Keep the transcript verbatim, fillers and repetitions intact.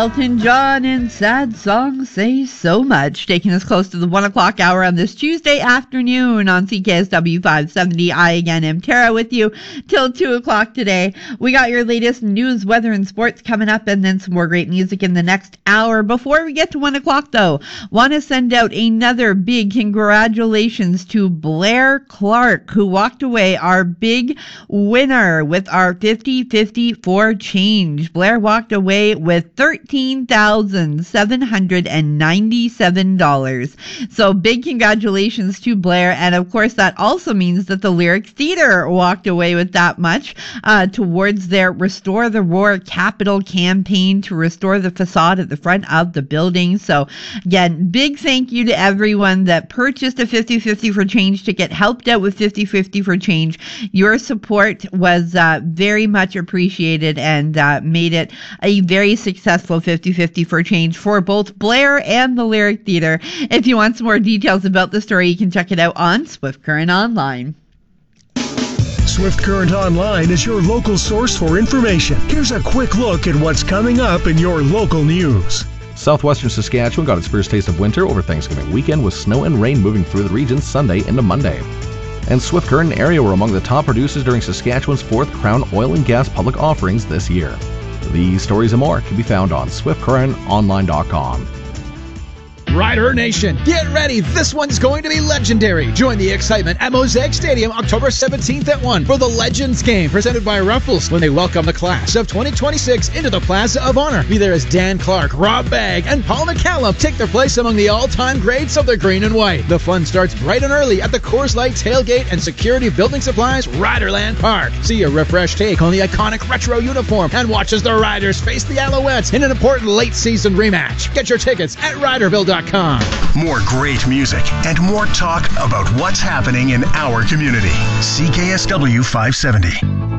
Elton John and Sad Songs Say So Much, taking us close to the one o'clock hour on this Tuesday afternoon on C K S W five seventy. I again am Tara with you till two o'clock today. We got your latest news, weather, and sports coming up, and then some more great music in the next hour. Before we get to one o'clock, though, want to send out another big congratulations to Blair Clark, who walked away our big winner with our fifty fifty for change. Blair walked away with thirteen thousand seven hundred ninety-seven dollars. So big congratulations to Blair. And of course, that also means that the Lyric Theatre walked away with that much uh, towards their Restore the Roar Capital campaign to restore the facade at the front of the building. So again, big thank you to everyone that purchased a fifty fifty for change ticket, helped out with fifty fifty for change. Your support was uh, very much appreciated and uh, made it a very successful fifty fifty for change for both Blair and the Lyric Theatre. If you want some more details about the story, you can check it out on Swift Current Online. Swift Current Online is your local source for information. Here's a quick look at what's coming up in your local news. Southwestern Saskatchewan got its first taste of winter over Thanksgiving weekend, with snow and rain moving through the region Sunday into Monday. And Swift Current and area were among the top producers during Saskatchewan's fourth Crown Oil and Gas public offerings this year. These stories and more can be found on swift current online dot com. Rider Nation, get ready. This one's going to be legendary. Join the excitement at Mosaic Stadium October seventeenth at one for the Legends Game presented by Ruffles when they welcome the class of twenty twenty-six into the Plaza of Honor. Be there as Dan Clark, Rob Bagg, and Paul McCallum take their place among the all-time greats of the green and white. The fun starts bright and early at the Coors Light Tailgate and Security Building Supplies Riderland Park. See a refreshed take on the iconic retro uniform and watch as the Riders face the Alouettes in an important late-season rematch. Get your tickets at riderville dot com. More great music and more talk about what's happening in our community. C K S W five seventy.